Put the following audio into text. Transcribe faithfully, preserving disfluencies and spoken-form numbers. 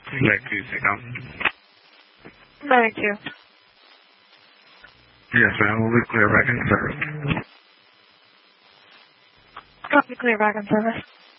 Back to you, Secom. Back to you. Yes, ma'am. We'll be clear back in service. Copy, clear back in service.